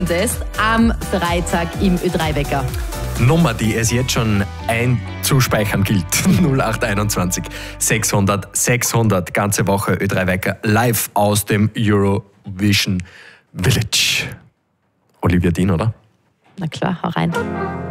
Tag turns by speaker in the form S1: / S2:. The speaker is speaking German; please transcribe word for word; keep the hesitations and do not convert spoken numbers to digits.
S1: Das am Freitag im Ö drei Wecker.
S2: Nummer, die es jetzt schon einzuspeichern gilt. null acht einundzwanzig sechshundert sechshundert. Ganze Woche Ö drei Wecker live aus dem Eurovision Village. Olivia Dean, oder?
S1: Na klar, hau rein.